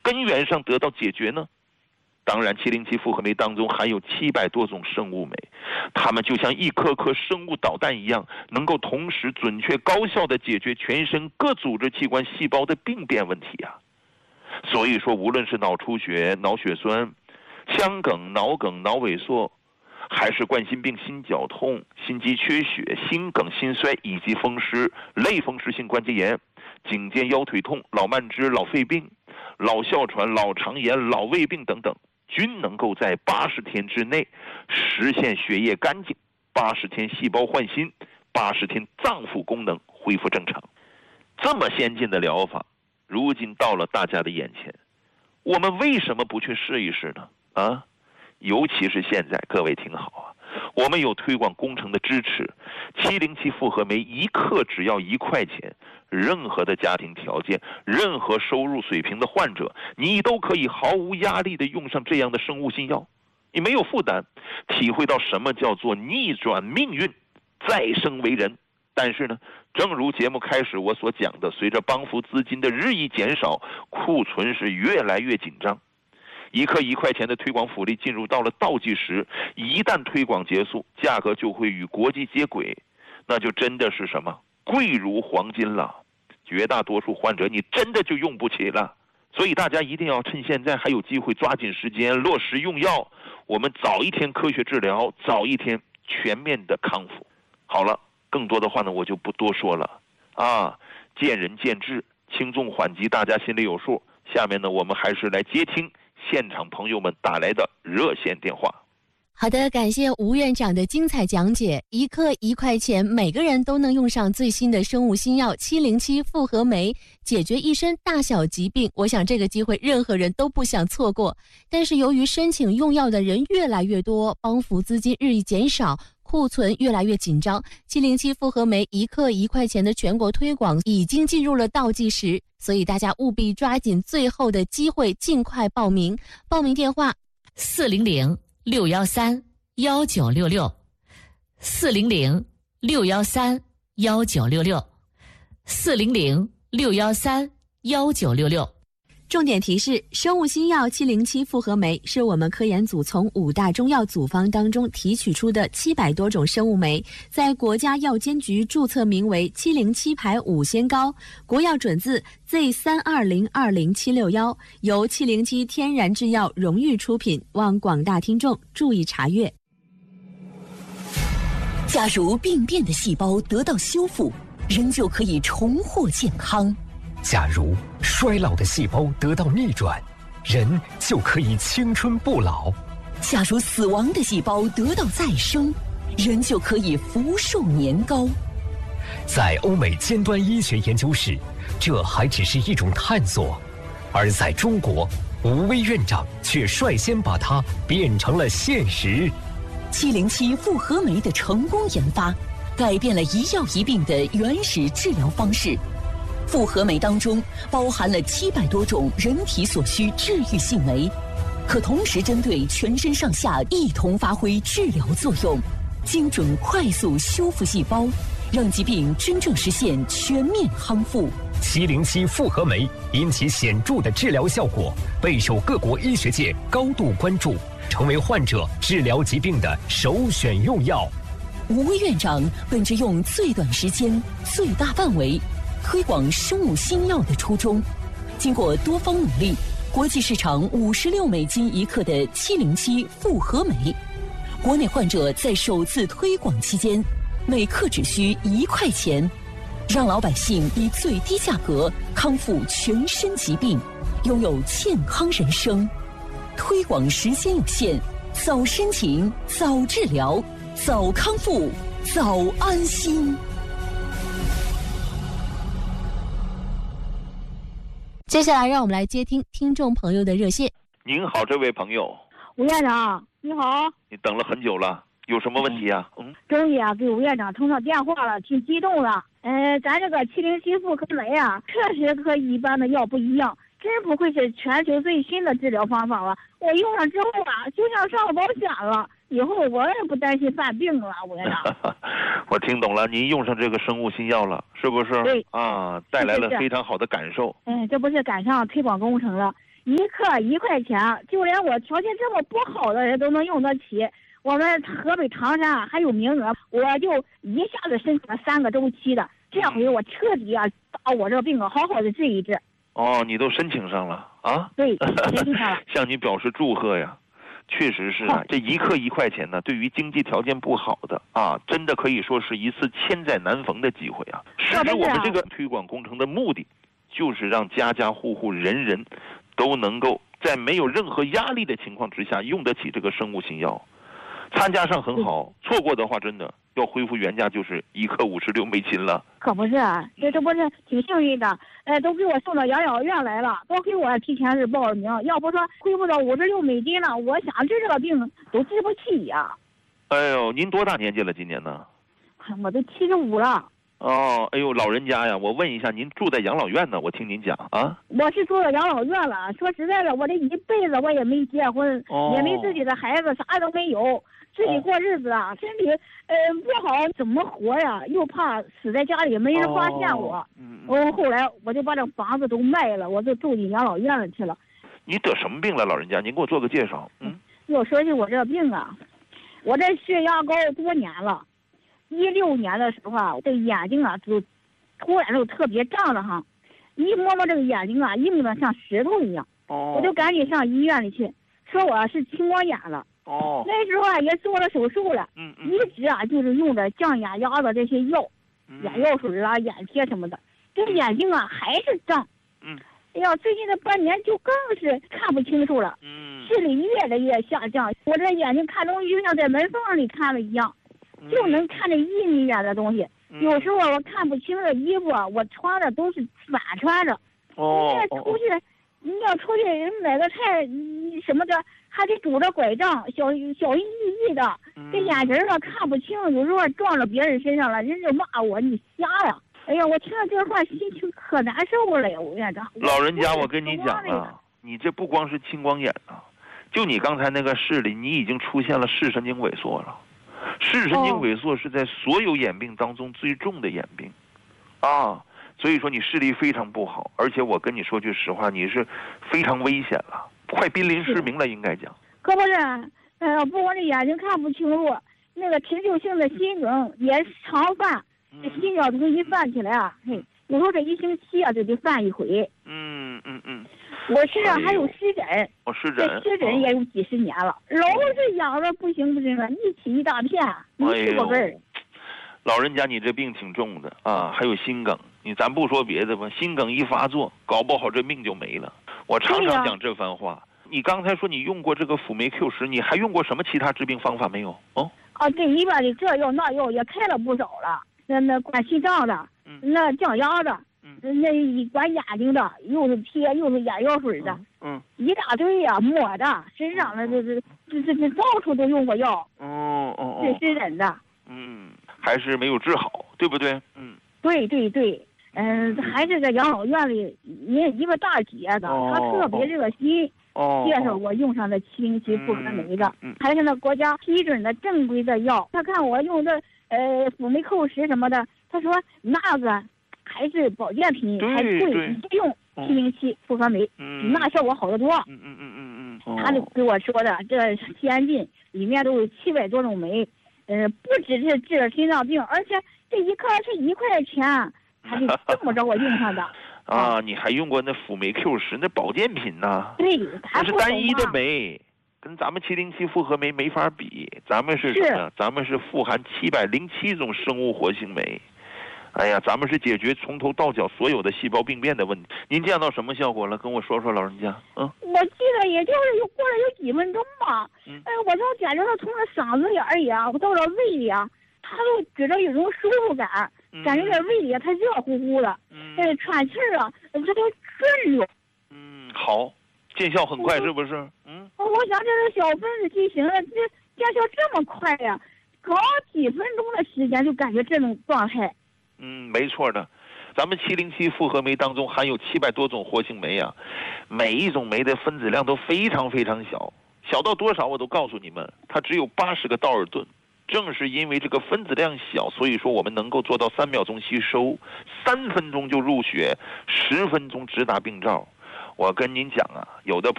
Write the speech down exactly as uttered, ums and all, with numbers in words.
根源上得到解决呢？当然，七零七复合酶当中含有七百多种生物酶，它们就像一颗颗生物导弹一样，能够同时准确高效地解决全身各组织器官细胞的病变问题啊。所以说，无论是脑出血、脑血栓、腔梗、脑梗、脑萎缩，还是冠心病、心绞痛、心肌缺血、心梗、心衰以及风湿、类风湿性关节炎、颈肩腰腿痛、老慢支、老肺病、老哮喘、老肠炎、老胃病等等，均能够在八十天之内实现血液干净，八十天细胞换新，八十天脏腑功能恢复正常。这么先进的疗法，如今到了大家的眼前，我们为什么不去试一试呢？啊，尤其是现在，各位听好啊，我们有推广工程的支持，七零七复合酶一克只要一块钱，任何的家庭条件、任何收入水平的患者，你都可以毫无压力的用上这样的生物新药，你没有负担，体会到什么叫做逆转命运，再生为人。但是呢，正如节目开始我所讲的，随着帮扶资金的日益减少，库存是越来越紧张。一克一块钱的推广福利进入到了倒计时，一旦推广结束，价格就会与国际接轨，那就真的是什么贵如黄金了。绝大多数患者你真的就用不起了，所以大家一定要趁现在还有机会，抓紧时间落实用药，我们早一天科学治疗，早一天全面的康复。好了，更多的话呢我就不多说了啊，见仁见智，轻重缓急大家心里有数。下面呢我们还是来接听现场朋友们打来的热线电话。 好的，感谢吴院长的精彩讲解。一克一块钱，每个人都能用上最新的生物新药七零七复合酶，解决一身大小疾病。我想这个机会任何人都不想错过。但是由于申请用药的人越来越多，帮扶资金日益减少，库存越来越紧张，七零七复合酶一克一块钱的全国推广已经进入了倒计时，所以大家务必抓紧最后的机会，尽快报名。报名电话四零零六幺三幺九六六，四零零六幺三幺九六六，四零零六幺三幺九六六。 重点提示：生物新药七零七复合酶是我们科研组从五大中药组方当中提取出的七百多种生物酶，在国家药监局注册名为七零七牌五仙膏，国药准字 Z 三二零二零七六一，由七零七天然制药荣誉出品，望广大听众注意查阅。 假如病变的细胞得到修复，人就可以重获健康。 假如衰老的细胞得到逆转，人就可以青春不老。 假如死亡的细胞得到再生，人就可以福寿年高。 在欧美尖端医学研究室，这还只是一种探索，而在中国，吴薇院长却率先把它变成了现实。 七零七复合酶的成功研发，改变了一药一病的原始治疗方式。复合酶当中包含了七百多种人体所需治愈性酶，可同时针对全身上下一同发挥治疗作用，精准快速修复细胞，让疾病真正实现全面康复。 七零七复合酶因其显著的治疗效果，备受各国医学界高度关注，成为患者治疗疾病的首选用药。 吴薇院长本着用最短时间、最大范围推广生物新药的初衷，经过多方努力，国际市场五十六美金一克的七零七复合酶，国内患者在首次推广期间，每克只需一块钱，让老百姓以最低价格康复全身疾病，拥有健康人生。推广时间有限，早申请，早治疗，早康复，早安心。 接下来让我们来接听听众朋友的热线。 您好，这位朋友。 吴院长你好。 你等了很久了，有什么问题啊？嗯， 终于啊给吴院长通上电话了，挺激动了。呃咱这个七零七复合酶啊，确实和一般的药不一样，真不愧是全球最新的治疗方法了。我用上之后啊，就像上了保险了，以后我也不担心犯病了。吴院长我听懂了，您用上这个生物新药了，是不是？ 对啊，带来了非常好的感受。 嗯，这不是赶上推广工程了。 一克一块钱，就连我条件这么不好的人都能用得起。我们河北长沙还有名额，我就一下子申请了三个周期的，这回我彻底啊把我这个病啊好好的治一治。 哦，你都申请上了啊？ 对，申请上了。 向你表示祝贺呀！确实是啊，这一克一块钱呢，对于经济条件不好的啊，真的可以说是一次千载难逢的机会啊！实质我们这个推广工程的目的，就是让家家户户人人都能够在没有任何压力的情况之下用得起这个生物新药。参加上很好，错过的话真的要恢复原价就是一克五十六美金了。 可不是，这这不是挺幸运的，呃，都给我送到养老院来了，多亏我提前是报了名，要不说恢复到五十六美金了，我想治这个病都治不起呀。 哎呦，您多大年纪了？今年呢？ 我都七十五了。 哦，哎呦，老人家呀，我问一下，您住在养老院呢？我听您讲啊。 我是住在养老院了，说实在的，我这一辈子我也没结婚， 哦、 也没自己的孩子，啥都没有。自己过日子啊，身体呃不好，怎么活呀？又怕死在家里没人发现我。 哦嗯、 我后来我就把这房子都卖了，我就住进养老院里去了。 你得什么病了，老人家？您给我做个介绍。嗯。 要说起我这病啊，我这血压高多年了。一六年的时候啊，我这眼睛啊就突然就特别胀了哈，一摸摸这个眼睛啊，硬的像石头一样。 哦。 我就赶紧上医院里去，说我是青光眼了。 哦， 那时候啊也做了手术了， 嗯嗯， 一直啊就是用着降眼压的这些药， 嗯、 眼药水啊、眼贴什么的，这眼睛啊还是胀。 嗯， 哎呀，最近这半年就更是看不清楚了， 嗯， 视力越来越下降，我这眼睛看东西就像在门缝里看了一样， 嗯、 就能看着一米远的东西。 嗯、 有时候我看不清的衣服啊，我穿的都是反穿着。 哦， 你要出去，你要出去买个菜什么的。还得拄着拐杖，小小一翼翼的，这眼神啊看不清，有时候撞着别人身上了，人就骂我你瞎呀！哎呀，我听了这话，心情可难受了呀！我院长， 老人家，我跟你讲啊，你这不光是青光眼啊，就你刚才那个视力，你已经出现了视神经萎缩了。视神经萎缩是在所有眼病当中最重的眼病，啊，所以说你视力非常不好，而且我跟你说句实话，你是非常危险了。快濒临失明了，应该讲。 可不是，呃，不光这眼睛看不清楚，那个持久性的心梗也常犯，这心绞痛一犯起来啊，嘿，有时候这一星期啊就得犯一回。 嗯嗯嗯。 我身上还有湿疹， 哦，湿疹， 这湿疹也有几十年了，老是痒的不行不行的，一起一大片，没吃过味儿。 老人家，你这病挺重的啊，还有心梗，你咱不说别的吧，心梗一发作，搞不好这命就没了。我常常讲这番话。你刚才说你用过这个辅酶 Q 十，你还用过什么其他治病方法没有？哦， 啊，这里边的这药那药也开了不少了，那那管心脏的， 嗯、 那降压的， 嗯、 那管眼睛的，又是贴又是眼药水的， 嗯， 一大堆呀、啊，抹的，身上的这这这这这到处都用过药。 哦哦哦， 这湿疹的， 嗯，还是没有治好，对不对？嗯， 对对对。嗯，还是在养老院里，人一个大姐的， 哦、 她特别热心， 哦， 介绍我用上的七零七复合酶的， 嗯嗯、 还是那国家批准的正规的药。她看我用的呃辅酶 Q 十什么的，她说那个还是保健品，还贵，你不用七零七复合酶， 嗯、 比那效果好得多。 嗯嗯嗯嗯嗯， 她就给我说的，这先进里面都有七百多种酶，呃，不只是治心脏病，而且这一克是一块钱。还是这么着我用上的啊！你还用过那辅酶 Q 十那保健品呢？ 对， 那是单一的酶，跟咱们七零七复合酶没法比。咱们是什么？咱们是富含七百零七种生物活性酶。哎呀，咱们是解决从头到脚所有的细胞病变的问题。您见到什么效果了？跟我说说，老人家。嗯， 我记得也就是有过了有几分钟吧。嗯，哎，我就感觉到从这嗓子眼儿里啊，我到了胃里啊，它都觉得有种舒服感。感觉在胃里它热乎乎的，嗯，喘气儿啊，这都顺溜。 嗯，好，见效很快是不是？嗯， 我想这是小分子剂型了，这见效这么快呀、啊，刚几分钟的时间就感觉这种状态。 嗯，没错的，咱们七零七复合酶当中含有七百多种活性酶啊，每一种酶的分子量都非常非常小，小到多少我都告诉你们，它只有八十个道尔顿。正是因为这个分子量小，所以说我们能够做到三秒钟吸收，三分钟就入血，十分钟直达病灶。 我跟您讲啊，有的